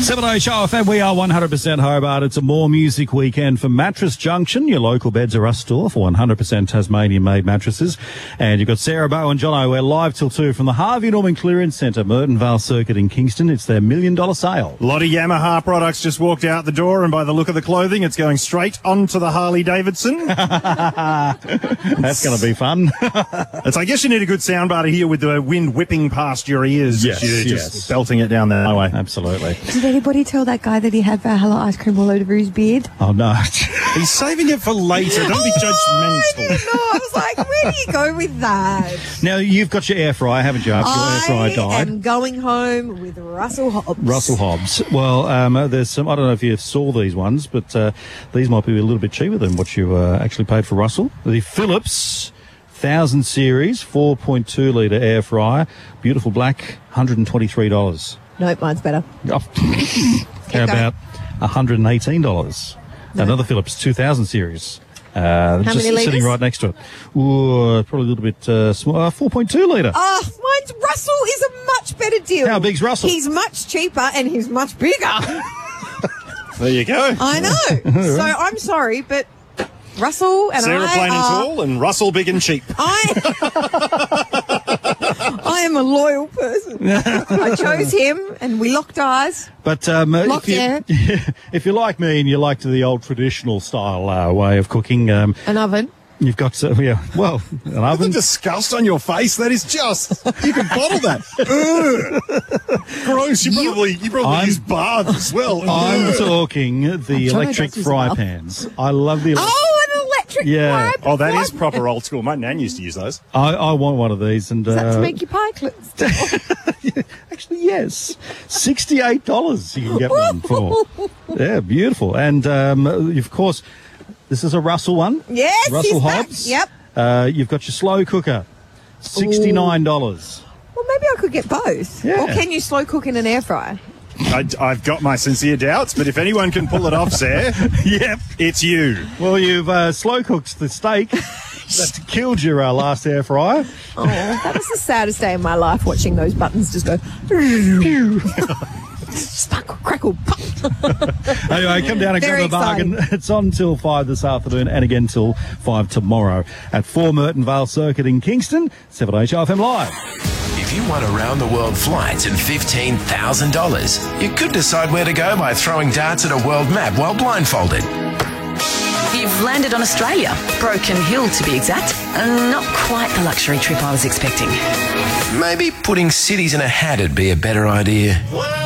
7 Show FM, we are 100% Hobart. It's a more music weekend for Mattress Junction, your local Beds R Us store for 100% Tasmanian-made mattresses. And you've got Sarah Bow and Jono. We're live till 2 from the Harvey Norman Clearance Centre, Merton Vale Circuit in Kingston. It's their $1 million sale. A lot of Yamaha products just walked out the door, and by the look of the clothing, it's going straight onto the Harley Davidson. That's going to be fun. I guess you need a good soundbar to hear with the wind whipping past your ears. Yes, as you're yes. just belting it down the highway. Absolutely. Did anybody tell that guy that he had Valhalla ice cream all over his beard? Oh, no. He's saving it for later. Don't be judgmental. I was like, where do you go with that? Now, you've got your air fryer, haven't you? After your air fryer I died. am going home with Russell Hobbs. Russell Hobbs. Well, there's some, I don't know if you saw these ones, but these might be a little bit cheaper than what you actually paid for Russell. The Philips 1000 series 4.2 litre air fryer, beautiful black, $123. Nope, mine's better. Oh. How about $118? No. Another Philips 2000 series. many sitting litres? right next to it. Ooh, probably a little bit small. 4.2 litre. Oh, mine's Russell is a much better deal. How big's Russell? He's much cheaper and he's much bigger. There you go. I know. So I'm sorry, but Russell and Sarah I plain and are... tall, and Russell big and cheap. I am a loyal person. I chose him and we locked eyes. But if you're like me and you like the old traditional style way of cooking, An oven. you've got an The oven. disgust on your face, that is just... You can bottle that. Ugh. Gross. You probably use baths as well. I'm talking the Jono electric does use fry a pans. I love the. Oh, an electric Yeah. fry. Oh, that is proper old school. My nan used to use those. I want one of these, and Is that to make your pie clips? actually, yes, $68 you can get one for. Yeah, beautiful, and of course, this is a Russell one. Yes, Russell he's back. Hobbs. Yep. You've got your slow cooker, $69. Well, maybe I could get both. Yeah. Or can you slow cook in an air fryer? I've got my sincere doubts, but if anyone can pull it off, Sarah, Yep. it's you. Well, you've slow cooked the steak that killed your last air fryer. Oh, that was the saddest day of my life, watching those buttons just go... Sparkle, crackle, pop. Anyway, come down and Very grab a bargain. exciting. It's on till 5 this afternoon and again till 5 tomorrow at 4 Merton Vale Circuit in Kingston. 7 FM Live. If you want around-the-world flights and $15,000, you could decide where to go by throwing darts at a world map while blindfolded. You've landed on Australia, Broken Hill to be exact, and not quite the luxury trip I was expecting. Maybe putting cities in a hat'd be a better idea.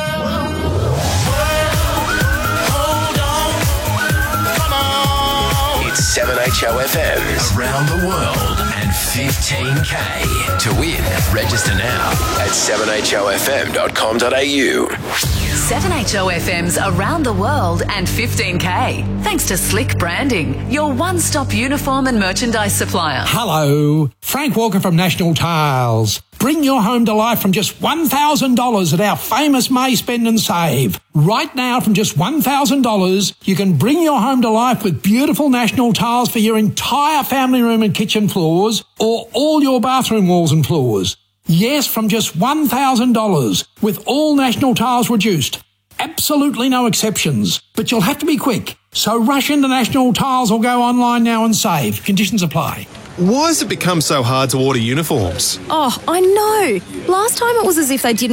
It's 7HOFM's Around the World and 15K. To win, register now at 7HOFM.com.au. 7HOFM's Around the World and 15K. Thanks to Slick Branding, your one-stop uniform and merchandise supplier. Hello, Frank Walker from National Tiles. Bring your home to life from just $1,000 at our famous May Spend and Save. Right now, from just $1,000, you can bring your home to life with beautiful National Tiles for your entire family room and kitchen floors, or all your bathroom walls and floors. Yes, from just $1,000, with all National Tiles reduced. Absolutely no exceptions, but you'll have to be quick. So rush into National Tiles or go online now and save. Conditions apply. Why has it become so hard to order uniforms? Oh, I know. Last time it was as if they didn't